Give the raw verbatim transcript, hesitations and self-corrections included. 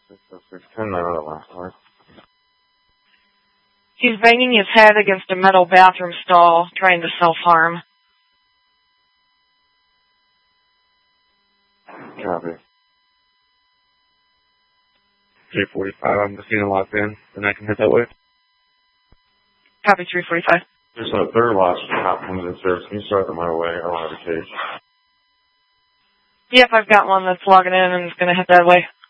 six oh six ten, that other last part. He's banging his head against a metal bathroom stall, trying to self-harm. Copy. three forty-five, I'm just getting locked in, and I can hit that way. Copy, three forty-five. There's a third watch not coming in service. Can you start them right away? I don't have a cage. Yep, I've got one that's logging in and is going to head that way.